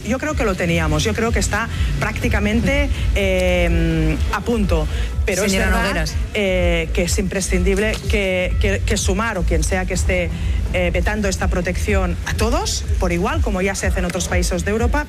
yo creo que lo teníamos, yo creo que está prácticamente a punto. Pero señora es verdad Nogueras, que es imprescindible que Sumar o quien sea que esté vetando esta protección a todos, por igual, como ya se hace en otros países de Europa,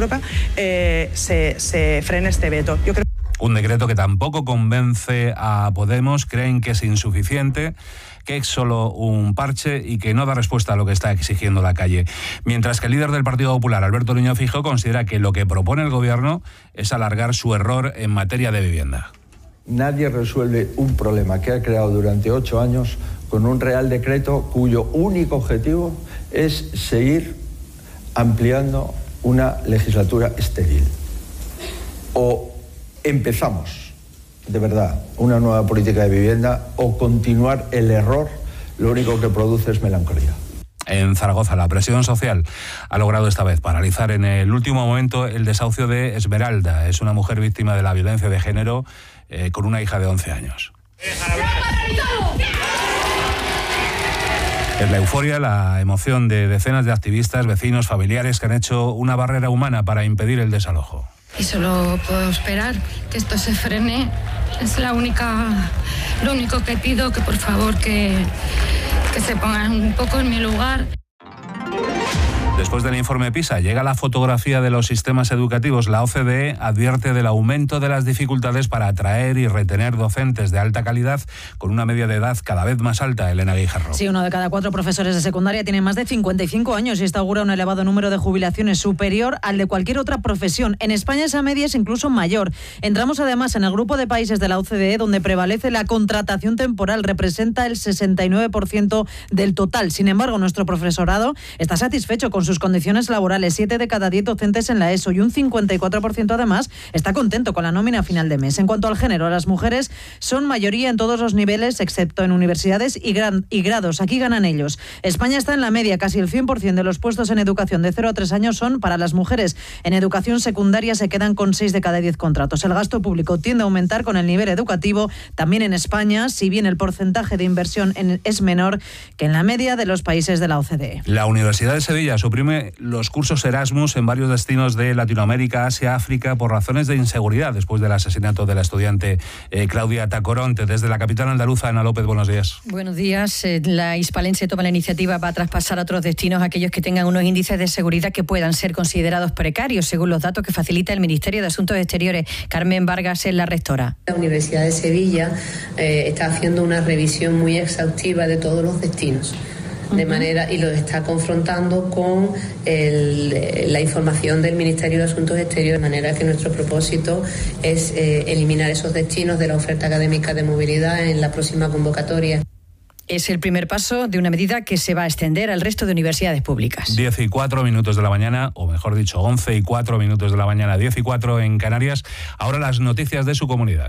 se frene este veto. Yo creo. Un decreto que tampoco convence a Podemos, creen que es insuficiente, que es solo un parche y que no da respuesta a lo que está exigiendo la calle. Mientras que el líder del Partido Popular, Alberto Núñez Feijóo, considera que lo que propone el Gobierno es alargar su error en materia de vivienda. Nadie resuelve un problema que ha creado durante 8 años con un Real Decreto cuyo único objetivo es seguir ampliando una legislatura estéril. O empezamos, de verdad, una nueva política de vivienda o continuar el error, lo único que produce es melancolía. En Zaragoza, la presión social ha logrado esta vez paralizar en el último momento el desahucio de Esmeralda. Es una mujer víctima de la violencia de género con una hija de 11 años. Es la euforia, la emoción de decenas de activistas, vecinos, familiares que han hecho una barrera humana para impedir el desalojo. Y solo puedo esperar que esto se frene. Es lo único que pido, que por favor que se pongan un poco en mi lugar. Después del informe PISA llega la fotografía de los sistemas educativos. La OCDE advierte del aumento de las dificultades para atraer y retener docentes de alta calidad con una media de edad cada vez más alta. Elena Guijarro. Sí, 1 de cada 4 profesores de secundaria tiene más de 55 años y esto augura un elevado número de jubilaciones superior al de cualquier otra profesión. En España esa media es incluso mayor. Entramos además en el grupo de países de la OCDE donde prevalece la contratación temporal, representa el 69% del total. Sin embargo, nuestro profesorado está satisfecho con sus condiciones laborales. 7 de cada 10 docentes en la ESO y un 54% además está contento con la nómina a final de mes. En cuanto al género, las mujeres son mayoría en todos los niveles, excepto en universidades y grados. Aquí ganan ellos. España está en la media, casi el 100% de los puestos en educación de 0 a 3 años son para las mujeres. En educación secundaria se quedan con 6 de cada 10 contratos. El gasto público tiende a aumentar con el nivel educativo. También en España, si bien el porcentaje de inversión es menor que en la media de los países de la OCDE. La Universidad de Sevilla suprime los cursos Erasmus en varios destinos de Latinoamérica, Asia, África, por razones de inseguridad, después del asesinato de la estudiante Claudia Tacoronte. Desde la capital andaluza, Ana López, buenos días. Buenos días. La hispalense toma la iniciativa para traspasar a otros destinos aquellos que tengan unos índices de seguridad que puedan ser considerados precarios, según los datos que facilita el Ministerio de Asuntos Exteriores. Carmen Vargas es la rectora. La Universidad de Sevilla está haciendo una revisión muy exhaustiva de todos los destinos. De manera, y lo está confrontando con la información del Ministerio de Asuntos Exteriores, de manera que nuestro propósito es eliminar esos destinos de la oferta académica de movilidad en la próxima convocatoria. Es el primer paso de una medida que se va a extender al resto de universidades públicas. 10:04 de la mañana, o mejor dicho, 11:04 de la mañana, 10:04 en Canarias. Ahora las noticias de su comunidad.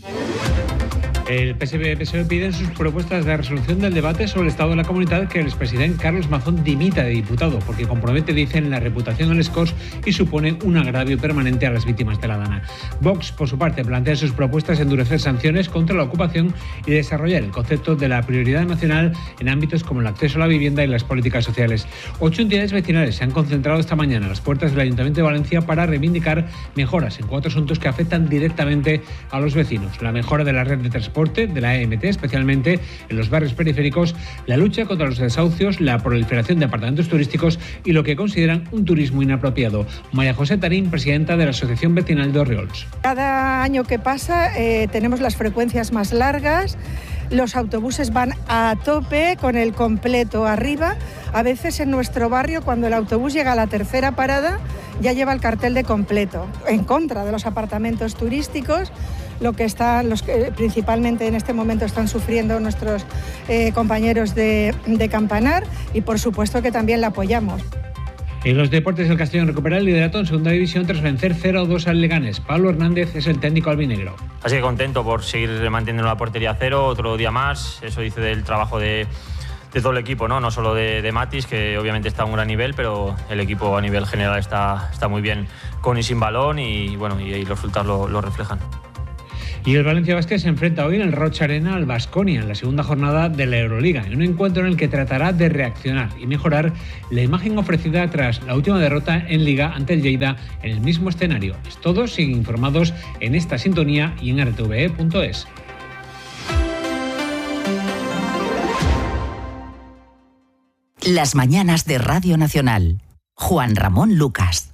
El PSOE pide en sus propuestas de resolución del debate sobre el estado de la comunidad que el expresidente Carlos Mazón dimita de diputado, porque compromete, dicen, la reputación de les Corts y supone un agravio permanente a las víctimas de la Dana. Vox, por su parte, plantea en sus propuestas endurecer sanciones contra la ocupación y desarrollar el concepto de la prioridad nacional en ámbitos como el acceso a la vivienda y las políticas sociales. 8 entidades vecinales se han concentrado esta mañana a las puertas del Ayuntamiento de Valencia para reivindicar mejoras en 4 asuntos que afectan directamente a los vecinos: la mejora de la red de transporte de la EMT, especialmente en los barrios periféricos, la lucha contra los desahucios, la proliferación de apartamentos turísticos y lo que consideran un turismo inapropiado. María José Tarín, presidenta de la Asociación Vecinal de Orriols. Cada año que pasa tenemos las frecuencias más largas, los autobuses van a tope con el completo arriba. A veces en nuestro barrio, cuando el autobús llega a la tercera parada, ya lleva el cartel de completo, en contra de los apartamentos turísticos. Lo que principalmente en este momento están sufriendo nuestros compañeros de Campanar, y por supuesto que también la apoyamos. En los deportes, el Castellón recupera el liderato en segunda división tras vencer 0-2 al Leganés. Pablo Hernández es el técnico albinegro. Así que contento por seguir manteniendo la portería a cero, otro día más. Eso dice del trabajo de todo el equipo, no solo de Matis, que obviamente está a un gran nivel, pero el equipo a nivel general está muy bien con y sin balón, y bueno, y los resultados lo reflejan. Y el Valencia Basket se enfrenta hoy en el Roig Arena al Baskonia en la segunda jornada de la Euroliga, en un encuentro en el que tratará de reaccionar y mejorar la imagen ofrecida tras la última derrota en Liga ante el Lleida en el mismo escenario. Todos siguen informados en esta sintonía y en rtve.es. Las mañanas de Radio Nacional. Juan Ramón Lucas.